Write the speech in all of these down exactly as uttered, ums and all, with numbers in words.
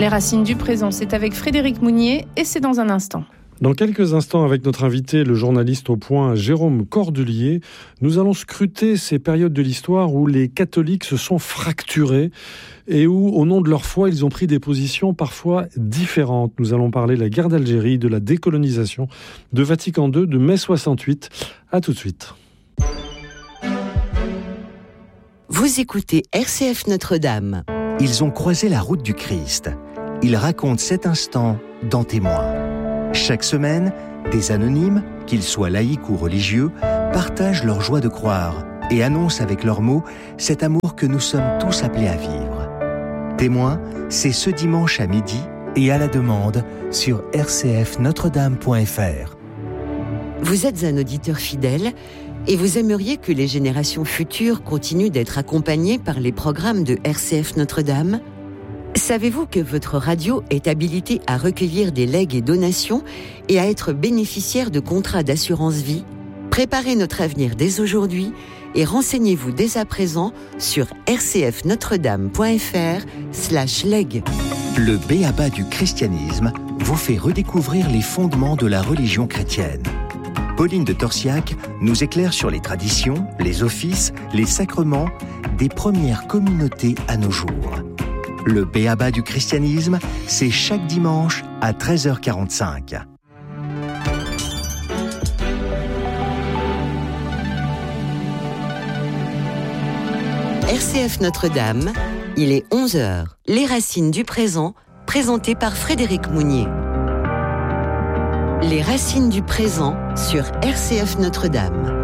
Les racines du présent, c'est avec Frédéric Mounier et c'est dans un instant. Dans quelques instants, avec notre invité, le journaliste au point Jérôme Cordelier, nous allons scruter ces périodes de l'histoire où les catholiques se sont fracturés et où, au nom de leur foi, ils ont pris des positions parfois différentes. Nous allons parler de la guerre d'Algérie, de la décolonisation, de Vatican deux, de mai soixante-huit. À tout de suite. Vous écoutez R C F Notre-Dame. Ils ont croisé la route du Christ. Ils racontent cet instant dans Témoins. Chaque semaine, des anonymes, qu'ils soient laïcs ou religieux, partagent leur joie de croire et annoncent avec leurs mots cet amour que nous sommes tous appelés à vivre. Témoins, c'est ce dimanche à midi et à la demande sur r c f notre dame point f r. Vous êtes un auditeur fidèle et vous aimeriez que les générations futures continuent d'être accompagnées par les programmes de R C F Notre-Dame ? Savez-vous que votre radio est habilitée à recueillir des legs et donations et à être bénéficiaire de contrats d'assurance vie ? Préparez notre avenir dès aujourd'hui et renseignez-vous dès à présent sur r c f notre dame point f r slash leg. Le b.a.-ba du christianisme vous fait redécouvrir les fondements de la religion chrétienne. Pauline de Torsiac nous éclaire sur les traditions, les offices, les sacrements des premières communautés à nos jours. Le b.a.-ba du christianisme, c'est chaque dimanche à treize heures quarante-cinq. R C F Notre-Dame, il est onze heures. Les racines du présent, présenté par Frédéric Mounier. Les racines du présent sur R C F Notre-Dame.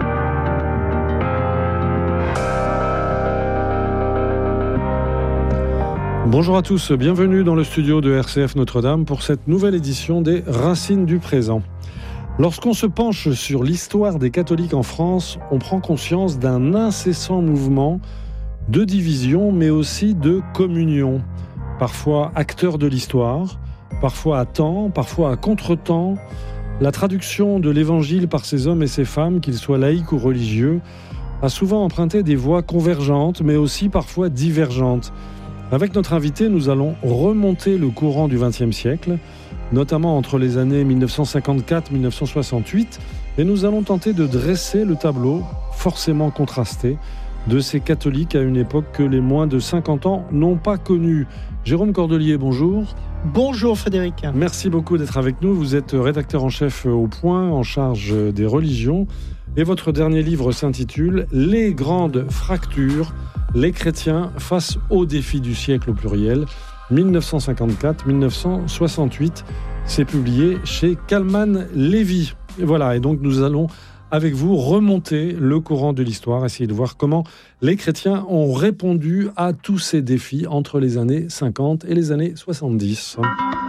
Bonjour à tous, bienvenue dans le studio de R C F Notre-Dame pour cette nouvelle édition des Racines du présent. Lorsqu'on se penche sur l'histoire des catholiques en France, on prend conscience d'un incessant mouvement de division, mais aussi de communion. Parfois acteurs de l'histoire, parfois à temps, parfois à contre-temps. La traduction de l'Évangile par ces hommes et ces femmes, qu'ils soient laïcs ou religieux, a souvent emprunté des voies convergentes, mais aussi parfois divergentes. Avec notre invité, nous allons remonter le courant du vingtième siècle, notamment entre les années dix-neuf cent cinquante-quatre et dix-neuf cent soixante-huit, et nous allons tenter de dresser le tableau, forcément contrasté, de ces catholiques à une époque que les moins de cinquante ans n'ont pas connue. Jérôme Cordelier, bonjour. Bonjour Frédéric. Merci beaucoup d'être avec nous. Vous êtes rédacteur en chef au Point, en charge des religions. Et votre dernier livre s'intitule « Les grandes fractures, les chrétiens face aux défis du siècle » au pluriel, dix-neuf cent cinquante-quatre à dix-neuf cent soixante-huit. C'est publié chez Calman Lévy. Et voilà, et donc nous allons avec vous remonter le courant de l'histoire, essayer de voir comment les chrétiens ont répondu à tous ces défis entre les années cinquante et les années soixante-dix.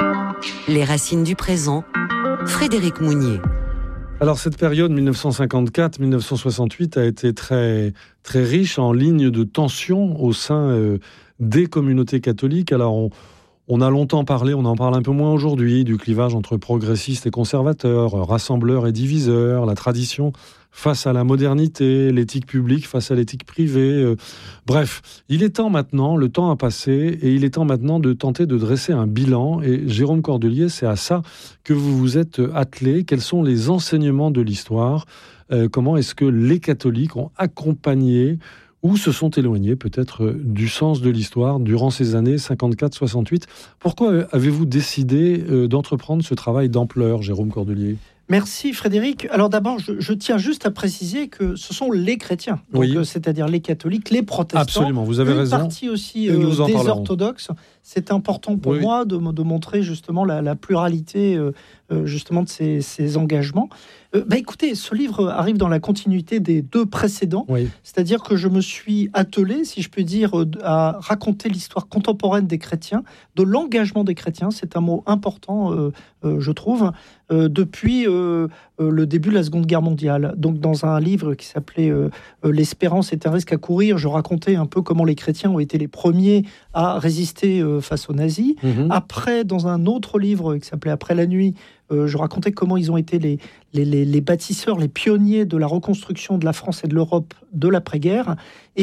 Les racines du présent, Frédéric Mounier. Alors cette période dix-neuf cent cinquante-quatre à dix-neuf cent soixante-huit a été très, très riche en lignes de tension au sein euh, des communautés catholiques. Alors on, on a longtemps parlé, on en parle un peu moins aujourd'hui, du clivage entre progressistes et conservateurs, rassembleurs et diviseurs, la tradition face à la modernité, l'éthique publique face à l'éthique privée. Euh, bref, il est temps maintenant, le temps a passé, et il est temps maintenant de tenter de dresser un bilan. Et Jérôme Cordelier, c'est à ça que vous vous êtes attelé. Quels sont les enseignements de l'histoire ? euh, Comment est-ce que les catholiques ont accompagné ou se sont éloignés peut-être du sens de l'histoire durant ces années cinquante-quatre soixante-huit ? Pourquoi avez-vous décidé euh, d'entreprendre ce travail d'ampleur, Jérôme Cordelier ? Merci Frédéric. Alors d'abord, je, je tiens juste à préciser que ce sont les chrétiens, donc, oui. euh, c'est-à-dire les catholiques, les protestants. Absolument, vous avez une raison. Une partie aussi euh, des parlerons. orthodoxes. C'est important pour oui. moi de, de montrer justement la, la pluralité euh, justement de ces, ces engagements. Euh, bah écoutez, ce livre arrive dans la continuité des deux précédents, oui. c'est-à-dire que je me suis attelé, si je puis dire, à raconter l'histoire contemporaine des chrétiens, de l'engagement des chrétiens, c'est un mot important, euh, euh, je trouve, euh, depuis euh, euh, le début de la Seconde Guerre mondiale. Donc dans un livre qui s'appelait euh, euh, « L'espérance est un risque à courir », je racontais un peu comment les chrétiens ont été les premiers à résister euh, face aux nazis. Mm-hmm. Après, dans un autre livre qui s'appelait « Après la nuit », Euh, je racontais comment ils ont été les, les, les, les bâtisseurs, les pionniers de la reconstruction de la France et de l'Europe de l'après-guerre. Et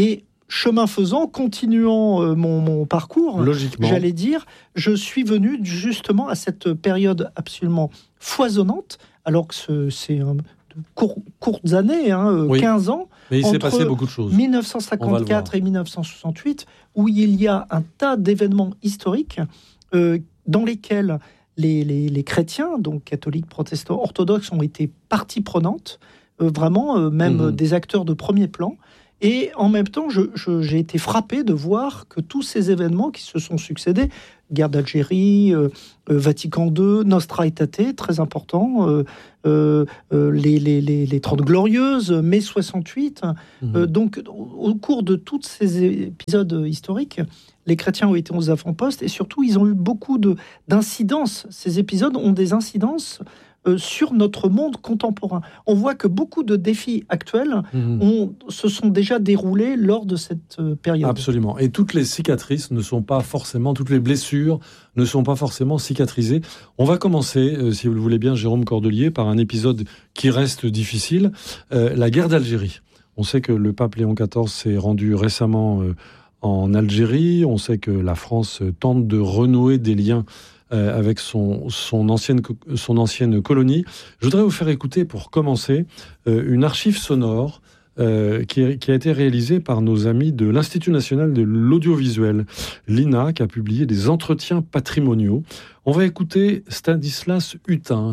chemin faisant, continuant euh, mon, mon parcours, logiquement, j'allais dire, je suis venu justement à cette période absolument foisonnante, alors que ce, c'est un, de court, courtes années, hein, oui. quinze ans. Mais il s'est passé beaucoup de choses. mille neuf cent cinquante-quatre et mille neuf cent soixante-huit, où il y a un tas d'événements historiques euh, dans lesquels les, les, les chrétiens, donc catholiques, protestants, orthodoxes, ont été partie prenante, euh, vraiment, euh, même mmh. des acteurs de premier plan. Et en même temps, je, je, j'ai été frappé de voir que tous ces événements qui se sont succédés, guerre d'Algérie, euh, euh, Vatican deux, Nostra Aetate, très important, euh, euh, euh, les, les, les, les trente Glorieuses, mai soixante-huit. Mmh. Euh, donc, au, au cours de tous ces épisodes historiques, les chrétiens ont été aux avant-postes et surtout, ils ont eu beaucoup de, d'incidences. Ces épisodes ont des incidences Euh, sur notre monde contemporain. On voit que beaucoup de défis actuels mmh. ont, se sont déjà déroulés lors de cette euh, période. Absolument. Et toutes les cicatrices ne sont pas forcément, toutes les blessures ne sont pas forcément cicatrisées. On va commencer, euh, si vous le voulez bien, Jérôme Cordelier, par un épisode qui reste difficile, euh, la guerre d'Algérie. On sait que le pape Léon quatorze s'est rendu récemment euh, en Algérie. On sait que la France tente de renouer des liens Euh, avec son, son, ancienne, son ancienne colonie. Je voudrais vous faire écouter, pour commencer, euh, une archive sonore euh, qui, est, qui a été réalisée par nos amis de l'Institut national de l'audiovisuel, l'I N A, qui a publié des entretiens patrimoniaux. On va écouter Stanislas Hutin.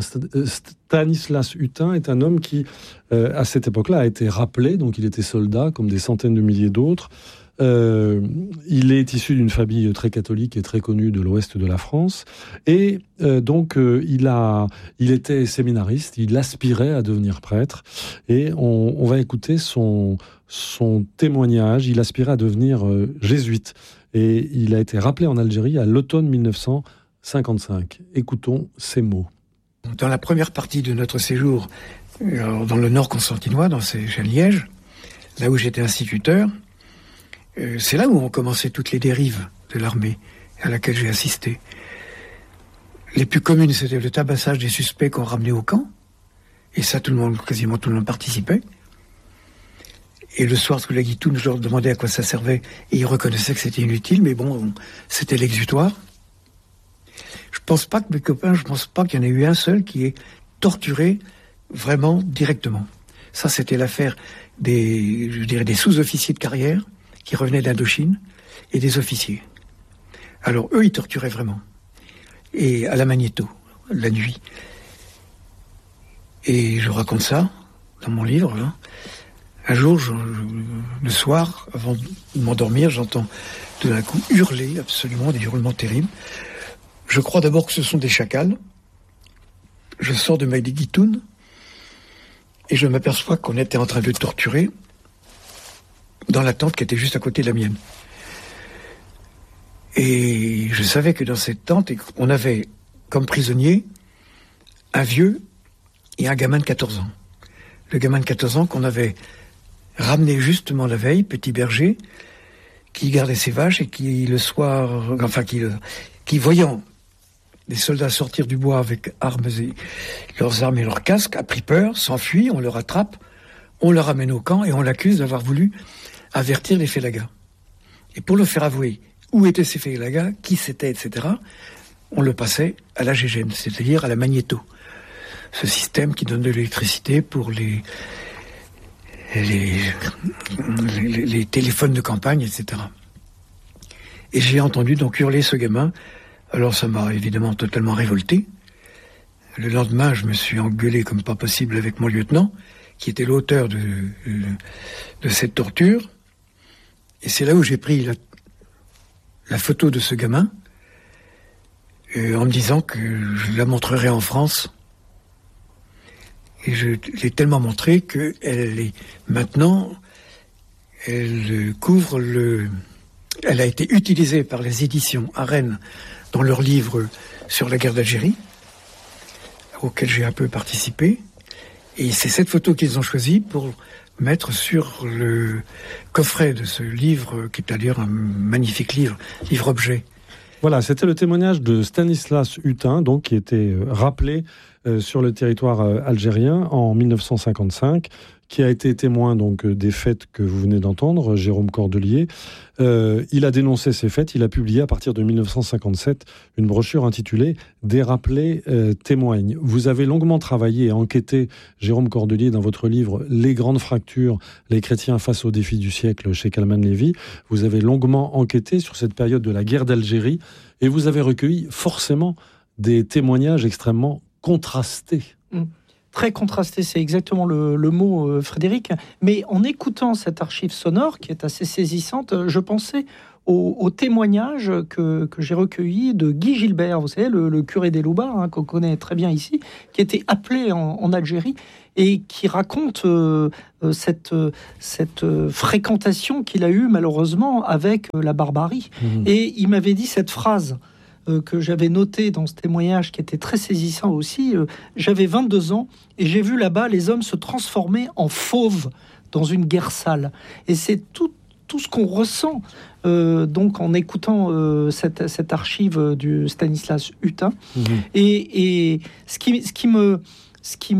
Stanislas Hutin est un homme qui, euh, à cette époque-là, a été rappelé, donc il était soldat, comme des centaines de milliers d'autres. Euh, il est issu d'une famille très catholique et très connue de l'ouest de la France, et euh, donc euh, il a, il était séminariste, il aspirait à devenir prêtre, et on, on va écouter son, son témoignage. Il aspirait à devenir euh, jésuite, et il a été rappelé en Algérie à l'automne mille neuf cent cinquante-cinq. Écoutons ces mots. Dans la première partie de notre séjour, alors dans le nord constantinois, dans ces, à Liège, là où j'étais instituteur, Euh, c'est là où ont commencé toutes les dérives de l'armée à laquelle j'ai assisté. Les plus communes, c'était le tabassage des suspects qu'on ramenait au camp. Et ça, tout le monde, quasiment tout le monde participait. Et le soir, sous la guitoune, je leur demandais à quoi ça servait. Et ils reconnaissaient que c'était inutile, mais bon, c'était l'exutoire. Je pense pas que mes copains, je pense pas qu'il y en ait eu un seul qui ait torturé vraiment directement. Ça, c'était l'affaire des, je dirais, des sous-officiers de carrière qui revenaient d'Indochine, et des officiers. Alors, eux, ils torturaient vraiment. Et à la magnéto, la nuit. Et je raconte ça dans mon livre, là. Un jour, je, je, le soir, avant de m'endormir, j'entends tout d'un coup hurler, absolument, des hurlements terribles. Je crois d'abord que ce sont des chacals. Je sors de ma guitoune, et je m'aperçois qu'on était en train de torturer dans la tente qui était juste à côté de la mienne. Et je savais que dans cette tente, on avait comme prisonnier un vieux et un gamin de quatorze ans. Le gamin de quatorze ans qu'on avait ramené justement la veille, petit berger, qui gardait ses vaches et qui le soir, enfin qui, qui voyant des soldats sortir du bois avec armes et leurs armes et leurs casques, a pris peur, s'enfuit, on le rattrape, on le ramène au camp et on l'accuse d'avoir voulu avertir les félagas. Et pour le faire avouer où étaient ces félagas, qui c'était, et cetera, on le passait à la gégène, c'est-à-dire à la magnéto. Ce système qui donne de l'électricité pour les, les, les, les téléphones de campagne, et cetera. Et j'ai entendu donc hurler ce gamin. Alors ça m'a évidemment totalement révolté. Le lendemain, je me suis engueulé comme pas possible avec mon lieutenant, qui était l'auteur de, de, de cette torture. Et c'est là où j'ai pris la, la photo de ce gamin, euh, en me disant que je la montrerai en France. Et je l'ai tellement montrée qu'elle est maintenant, elle couvre le... Elle a été utilisée par les éditions à Rennes dans leur livre sur la guerre d'Algérie, auquel j'ai un peu participé. Et c'est cette photo qu'ils ont choisie pour mettre sur le coffret de ce livre, qui est d'ailleurs un magnifique livre, livre-objet. Voilà, c'était le témoignage de Stanislas Hutin, donc, qui était rappelé euh, sur le territoire euh, algérien en mille neuf cent cinquante-cinq, qui a été témoin donc des faits que vous venez d'entendre, Jérôme Cordelier. Euh, il a dénoncé ces faits. Il a publié à partir de dix-neuf cent cinquante-sept une brochure intitulée « Des rappelés euh, témoignent ». Vous avez longuement travaillé et enquêté, Jérôme Cordelier, dans votre livre « Les grandes fractures, les chrétiens face aux défis du siècle » chez Calman Lévy. Vous avez longuement enquêté sur cette période de la guerre d'Algérie et vous avez recueilli forcément des témoignages extrêmement contrastés. Mmh. Très contrasté, c'est exactement le, le mot, euh, Frédéric. Mais en écoutant cette archive sonore, qui est assez saisissante, je pensais au, au témoignage que, que j'ai recueilli de Guy Gilbert, vous savez, le, le curé des Loubards, hein, qu'on connaît très bien ici, qui était appelé en, en Algérie et qui raconte euh, cette, cette fréquentation qu'il a eue malheureusement avec la barbarie. Mmh. Et il m'avait dit cette phrase Euh, que j'avais noté dans ce témoignage qui était très saisissant aussi. Euh, j'avais vingt-deux ans et j'ai vu là-bas les hommes se transformer en fauves dans une guerre sale. Et c'est tout, tout ce qu'on ressent euh, donc en écoutant euh, cette, cette archive du Stanislas Hutin. Mmh. Et, et ce, qui, ce qui me... Ce qui,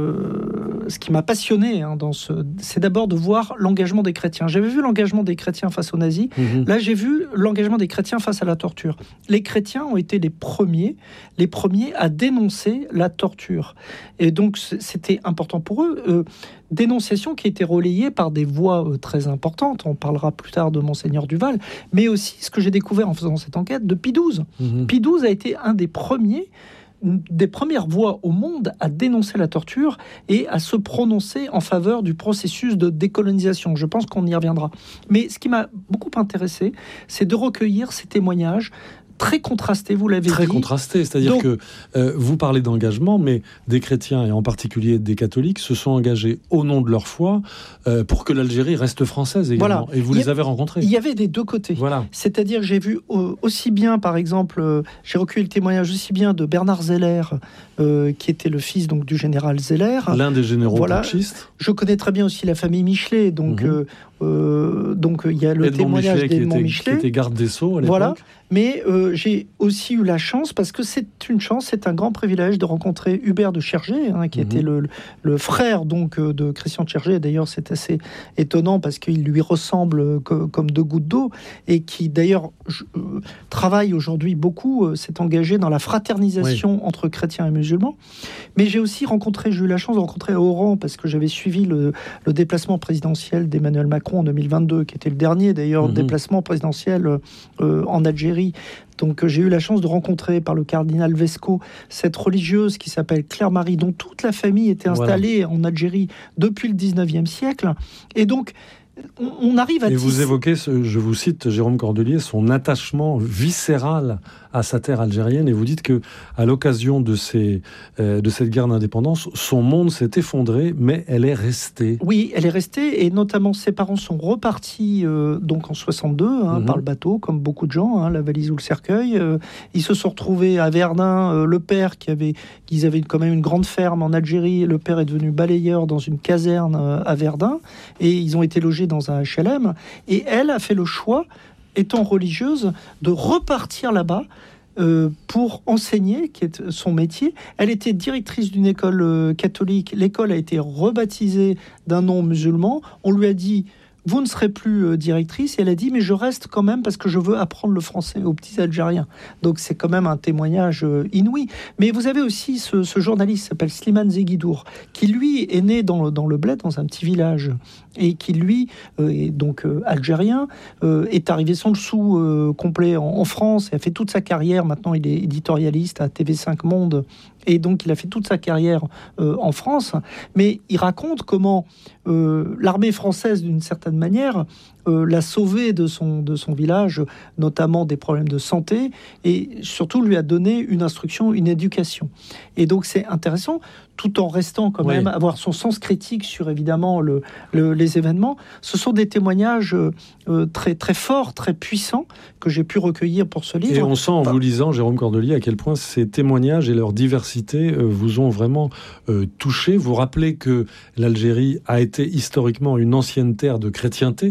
me, ce qui m'a passionné hein, dans ce, c'est d'abord de voir l'engagement des chrétiens. J'avais vu l'engagement des chrétiens face aux nazis. Mmh. Là, j'ai vu l'engagement des chrétiens face à la torture. Les chrétiens ont été les premiers, les premiers à dénoncer la torture. Et donc, c'était important pour eux. Euh, dénonciation qui a été relayée par des voix euh, très importantes. On parlera plus tard de Monseigneur Duval. Mais aussi, ce que j'ai découvert en faisant cette enquête, de Pie douze. Mmh. Pie douze a été un des premiers des premières voix au monde à dénoncer la torture et à se prononcer en faveur du processus de décolonisation. Je pense qu'on y reviendra. Mais ce qui m'a beaucoup intéressé, c'est de recueillir ces témoignages très contrasté, vous l'avez très dit. Très contrasté, c'est-à-dire Donc, que euh, vous parlez d'engagement, mais des chrétiens, et en particulier des catholiques, se sont engagés au nom de leur foi euh, pour que l'Algérie reste française également. Voilà. Et vous il les a, avez rencontrés. Il y avait des deux côtés. Voilà. C'est-à-dire que j'ai vu euh, aussi bien, par exemple, euh, j'ai recueilli le témoignage aussi bien de Bernard Zeller, euh, qui était le fils donc, du général Zeller. L'un des généraux voilà. putschistes. Je connais très bien aussi la famille Michelet, donc... Mm-hmm. euh, Euh, donc il y a le Edmond témoignage Michelet, d'Edmond qui était, Michelet, qui était garde des Sceaux à l'époque. Voilà. Mais euh, j'ai aussi eu la chance, parce que c'est une chance, c'est un grand privilège de rencontrer Hubert de Chergé, hein, qui mm-hmm. était le, le frère donc de Christian de Chergé. D'ailleurs, c'est assez étonnant parce qu'il lui ressemble que, comme deux gouttes d'eau, et qui d'ailleurs je, euh, travaille aujourd'hui beaucoup, euh, s'est engagé dans la fraternisation oui. entre chrétiens et musulmans. Mais j'ai aussi rencontré, j'ai eu la chance de rencontrer à Oran, parce que j'avais suivi le, le déplacement présidentiel d'Emmanuel Macron en deux mille vingt-deux, qui était le dernier d'ailleurs mmh. déplacement présidentiel euh, en Algérie. Donc euh, j'ai eu la chance de rencontrer par le cardinal Vesco cette religieuse qui s'appelle Claire-Marie, dont toute la famille était installée voilà. en Algérie depuis le dix-neuvième siècle. Et donc on, on arrive à... Et tisser... vous évoquez, ce, je vous cite Jérôme Cordelier, son attachement viscéral à sa terre algérienne, et vous dites que à l'occasion de, ces, euh, de cette guerre d'indépendance, son monde s'est effondré, mais elle est restée. Oui, elle est restée, et notamment ses parents sont repartis euh, donc en soixante-deux hein, mm-hmm. par le bateau, comme beaucoup de gens, hein, la valise ou le cercueil. Euh, ils se sont retrouvés à Verdun. Euh, le père, qui avait, ils avaient quand même une grande ferme en Algérie, le père est devenu balayeur dans une caserne euh, à Verdun, et ils ont été logés dans un H L M. Et elle a fait le choix, étant religieuse, de repartir là-bas euh, pour enseigner, qui est son métier. Elle était directrice d'une école euh, catholique. L'école a été rebaptisée d'un nom musulman. On lui a dit « Vous ne serez plus euh, directrice ». Et elle a dit « Mais je reste quand même parce que je veux apprendre le français aux petits Algériens ». Donc c'est quand même un témoignage euh, inouï. Mais vous avez aussi ce, ce journaliste qui s'appelle Slimane Zeguidour, qui lui est né dans le, dans le bled, dans un petit village, et qui lui euh, est donc euh, algérien, euh, est arrivé sans le sou euh, complet en, en France, et a fait toute sa carrière. Maintenant il est éditorialiste à T V cinq Monde, et donc il a fait toute sa carrière euh, en France. Mais il raconte comment euh, l'armée française, d'une certaine manière, euh, l'a sauvé de son, de son village, notamment des problèmes de santé, et surtout lui a donné une instruction, une éducation. Et donc c'est intéressant, tout en restant quand même, oui. avoir son sens critique sur évidemment le, le, les événements. Ce sont des témoignages euh, très, très forts, très puissants, que j'ai pu recueillir pour ce livre. Et on sent en enfin, vous lisant, Jérôme Cordelier, à quel point ces témoignages et leur diversité euh, vous ont vraiment euh, touché. Vous rappelez que l'Algérie a été historiquement une ancienne terre de chrétienté. Voilà.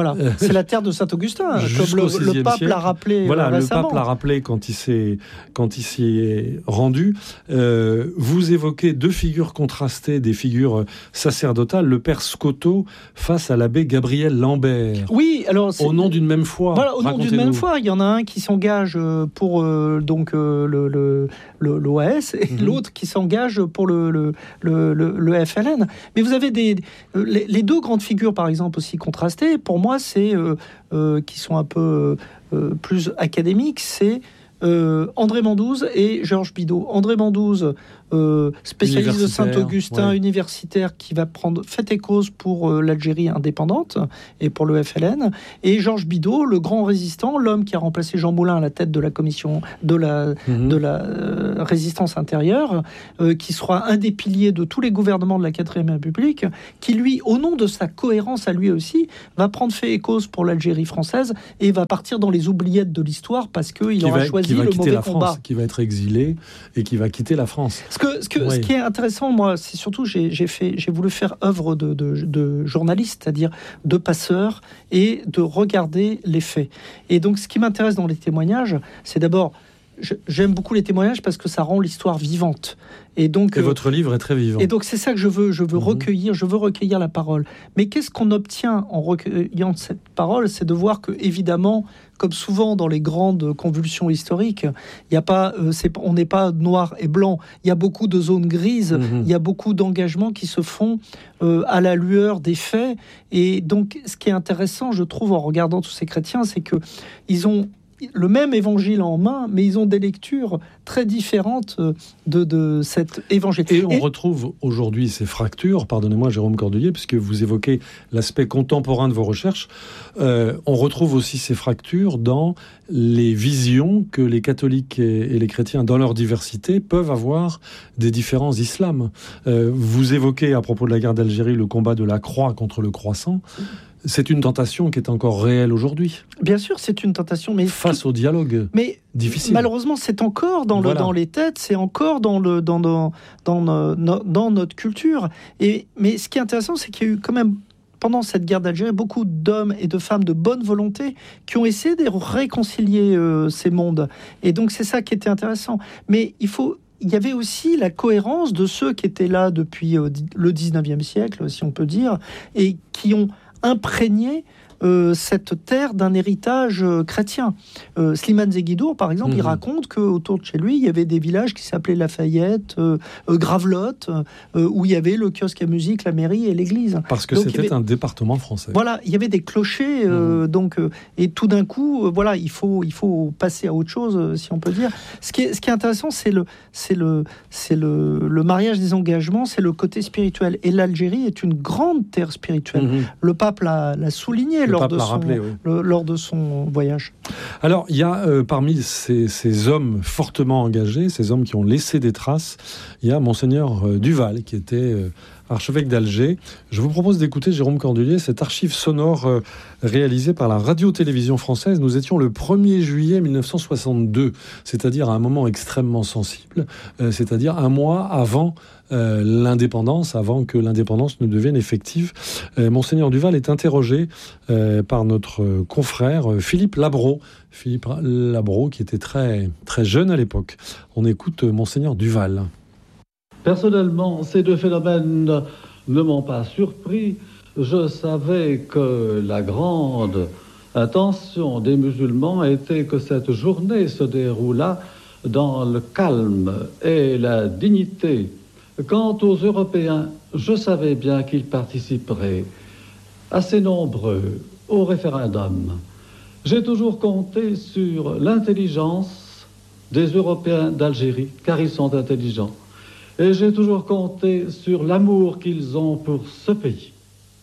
Voilà, c'est la terre de Saint-Augustin, comme le, le pape l'a rappelé voilà, récemment. Le pape l'a rappelé quand il s'est, quand il s'y est rendu. Euh, vous évoquez deux figures contrastées, des figures sacerdotales, le père Scotto face à l'abbé Gabriel Lambert. Oui, alors c'est... Au nom d'une même foi. Voilà, au nom d'une même foi, il y en a un qui s'engage pour euh, donc euh, le, le, le, l'O A S et mm-hmm. l'autre qui s'engage pour le, le, le, le, le F L N. Mais vous avez des, les, les deux grandes figures, par exemple, aussi contrastées, pour moi, c'est, euh, euh, qui sont un peu euh, plus académiques, c'est euh, André Mandouze et Georges Bidault. André Mandouze, euh, spécialiste de Saint-Augustin, ouais. universitaire, qui va prendre fait et cause pour euh, l'Algérie indépendante et pour le F L N. Et Georges Bidault, le grand résistant, l'homme qui a remplacé Jean Moulin à la tête de la commission de la, mmh. de la euh, résistance intérieure, euh, qui sera un des piliers de tous les gouvernements de la quatrième République, qui lui, au nom de sa cohérence à lui aussi, va prendre fait et cause pour l'Algérie française et va partir dans les oubliettes de l'histoire parce qu'il aura va, choisi le mauvais la combat. France, qui va être exilé et qui va quitter la France. Ce, que, ce, que, oui. ce qui est intéressant, moi, c'est surtout j'ai, j'ai, fait, j'ai voulu faire œuvre de, de, de journaliste, c'est-à-dire de passeur, et de regarder les faits. Et donc, ce qui m'intéresse dans les témoignages, c'est d'abord... J'aime beaucoup les témoignages parce que ça rend l'histoire vivante. Et donc, et votre livre est très vivant. Et donc c'est ça que je veux, je veux mmh. recueillir, je veux recueillir la parole. Mais qu'est-ce qu'on obtient en recueillant cette parole ? C'est de voir que, évidemment, comme souvent dans les grandes convulsions historiques, il y a pas, euh, c'est, on n'est pas noir et blanc. Il y a beaucoup de zones grises. Mmh. Il y a beaucoup d'engagements qui se font euh, à la lueur des faits. Et donc, ce qui est intéressant, je trouve, en regardant tous ces chrétiens, c'est que ils ont le même évangile en main, mais ils ont des lectures très différentes de, de cet évangile. Et on Et... retrouve aujourd'hui ces fractures, pardonnez-moi Jérôme Cordelier, puisque vous évoquez l'aspect contemporain de vos recherches, euh, on retrouve aussi ces fractures dans les visions que les catholiques et, et les chrétiens, dans leur diversité, peuvent avoir des différents islams. Euh, vous évoquez, à propos de la guerre d'Algérie, le combat de la croix contre le croissant. C'est une tentation qui est encore réelle aujourd'hui. Bien sûr, c'est une tentation, mais face tout... au dialogue. Mais difficile. Malheureusement, c'est encore dans, voilà. le, dans les têtes, c'est encore dans, le, dans, dans, dans, dans, dans notre culture. Et, mais ce qui est intéressant, c'est qu'il y a eu quand même, pendant cette guerre d'Algérie, beaucoup d'hommes et de femmes de bonne volonté qui ont essayé de réconcilier euh, ces mondes. Et donc, c'est ça qui était intéressant. Mais il faut... Il y avait aussi la cohérence de ceux qui étaient là depuis euh, le dix-neuvième siècle, si on peut dire, et qui ont imprégné euh, cette terre d'un héritage euh, chrétien. Euh, Slimane Zeguidour, par exemple, mmh. il raconte qu'autour de chez lui, il y avait des villages qui s'appelaient Lafayette, euh, euh, Gravelotte, euh, où il y avait le kiosque à musique, la mairie et l'église. Parce que donc, c'était avait... un département français. Voilà, il y avait des clochers, euh, mmh. donc, euh, et tout d'un coup, euh, voilà, il faut, il faut passer à autre chose, euh, si on peut dire. Ce qui est, ce qui est intéressant, c'est, le, c'est, le, c'est le, le mariage des engagements, c'est le côté spirituel. Et l'Algérie est une grande terre spirituelle. Mmh. Le pape l'a, l'a souligné lors de, son, rappelé, oui. le, lors de son voyage. Alors, il y a euh, parmi ces, ces hommes fortement engagés, ces hommes qui ont laissé des traces, il y a Monseigneur euh, Duval, qui était euh, archevêque d'Alger. Je vous propose d'écouter, Jérôme Cordelier, cette archive sonore euh, réalisée par la radio-télévision française. Nous étions le premier juillet mille neuf cent soixante-deux, c'est-à-dire à un moment extrêmement sensible, euh, c'est-à-dire un mois avant Euh, l'indépendance, avant que l'indépendance ne devienne effective. Euh, Monseigneur Duval est interrogé euh, par notre euh, confrère euh, Philippe Labro. Philippe Labro, qui était très, très jeune à l'époque. On écoute euh, Monseigneur Duval. Personnellement, ces deux phénomènes ne m'ont pas surpris. Je savais que la grande intention des musulmans était que cette journée se déroulât dans le calme et la dignité. Quant aux Européens, je savais bien qu'ils participeraient, assez nombreux, au référendum. J'ai toujours compté sur l'intelligence des Européens d'Algérie, car ils sont intelligents. Et j'ai toujours compté sur l'amour qu'ils ont pour ce pays.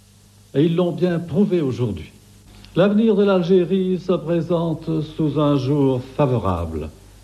Et ils l'ont bien prouvé aujourd'hui. L'avenir de l'Algérie se présente sous un jour favorable.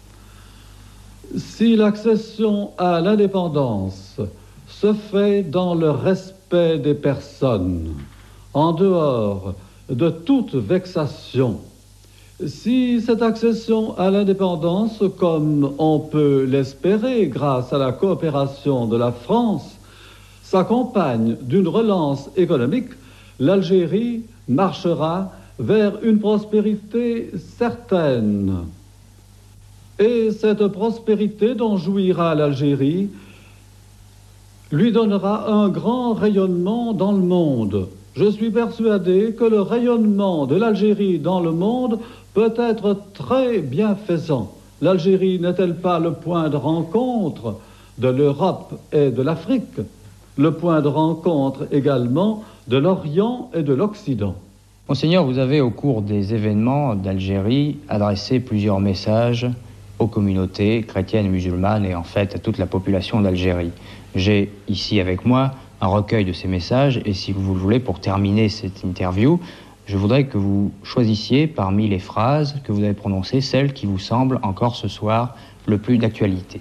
Si l'accession à l'indépendance se fait dans le respect des personnes, en dehors de toute vexation, si cette accession à l'indépendance, comme on peut l'espérer grâce à la coopération de la France, s'accompagne d'une relance économique, l'Algérie marchera vers une prospérité certaine. Et cette prospérité dont jouira l'Algérie lui donnera un grand rayonnement dans le monde. Je suis persuadé que le rayonnement de l'Algérie dans le monde peut être très bienfaisant. L'Algérie n'est-elle pas le point de rencontre de l'Europe et de l'Afrique, le point de rencontre également de l'Orient et de l'Occident? Monseigneur, vous avez au cours des événements d'Algérie adressé plusieurs messages aux communautés chrétiennes, musulmanes et en fait à toute la population d'Algérie. J'ai ici avec moi un recueil de ces messages et si vous le voulez, pour terminer cette interview, je voudrais que vous choisissiez parmi les phrases que vous avez prononcées, celles qui vous semblent encore ce soir le plus d'actualité.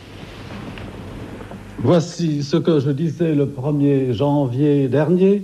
Voici ce que je disais le premier janvier dernier.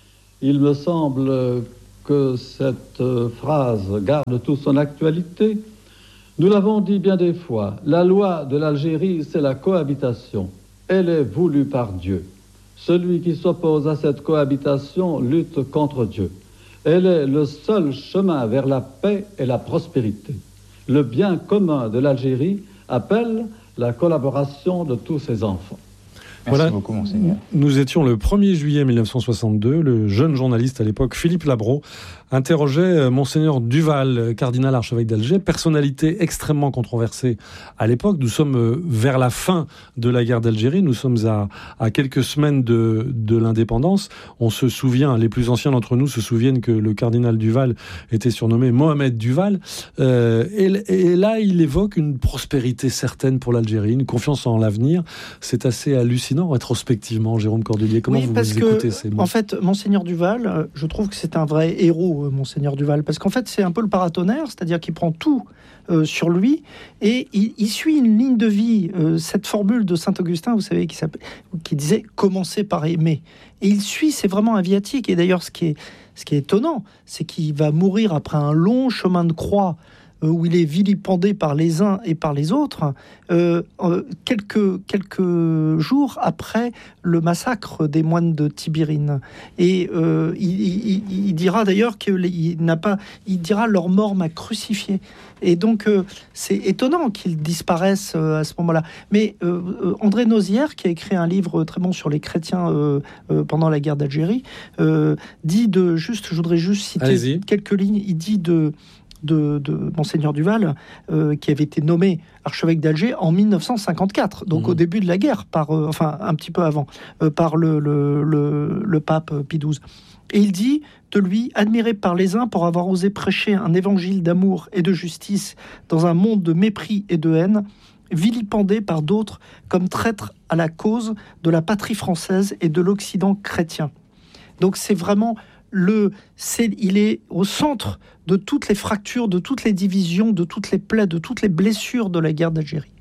Il me semble que cette phrase garde toute son actualité. Nous l'avons dit bien des fois, la loi de l'Algérie, c'est la cohabitation. Elle est voulue par Dieu. Celui qui s'oppose à cette cohabitation lutte contre Dieu. Elle est le seul chemin vers la paix et la prospérité. Le bien commun de l'Algérie appelle la collaboration de tous ses enfants. Merci voilà, beaucoup, Monseigneur. Nous étions le premier juillet mille neuf cent soixante-deux. Le jeune journaliste à l'époque, Philippe Labro, interrogeait Monseigneur Duval, cardinal archevêque d'Alger, personnalité extrêmement controversée à l'époque. Nous sommes vers la fin de la guerre d'Algérie. Nous sommes à, à quelques semaines de, de l'indépendance. On se souvient, les plus anciens d'entre nous se souviennent que le cardinal Duval était surnommé Mohamed Duval. Euh, et, et là, il évoque une prospérité certaine pour l'Algérie, une confiance en l'avenir. C'est assez hallucinant rétrospectivement, Jérôme Cordelier. Comment oui, vous, parce vous que, écoutez ces mots? En fait, Monseigneur Duval, je trouve que c'est un vrai héros, Monseigneur Duval, parce qu'en fait, c'est un peu le paratonnerre, c'est-à-dire qu'il prend tout euh, sur lui et il, il suit une ligne de vie. Euh, cette formule de Saint-Augustin, vous savez, qui, qui disait « commencer par aimer ». Et il suit, c'est vraiment un viatique. Et d'ailleurs, ce qui est, ce qui est étonnant, c'est qu'il va mourir après un long chemin de croix où il est vilipendé par les uns et par les autres, euh, euh, quelques, quelques jours après le massacre des moines de Tibérine. Et euh, il, il, il dira d'ailleurs qu'il n'a pas... Il dira « leur mort m'a crucifié ». Et donc, euh, c'est étonnant qu'il disparaisse euh, à ce moment-là. Mais euh, euh, André Nozière, qui a écrit un livre très bon sur les chrétiens euh, euh, pendant la guerre d'Algérie, euh, dit de... Juste, je voudrais juste citer Allez-y. quelques lignes. Il dit de... De, de Monseigneur Duval, euh, qui avait été nommé archevêque d'Alger en mille neuf cent cinquante-quatre, donc mmh. au début de la guerre, par, euh, enfin un petit peu avant, euh, par le, le, le, le pape Pie douze. Et il dit de lui, admiré par les uns pour avoir osé prêcher un évangile d'amour et de justice dans un monde de mépris et de haine, vilipendé par d'autres comme traître à la cause de la patrie française et de l'Occident chrétien. Donc c'est vraiment... Le, c'est, il est au centre de toutes les fractures, de toutes les divisions, de toutes les plaies, de toutes les blessures de la guerre d'Algérie.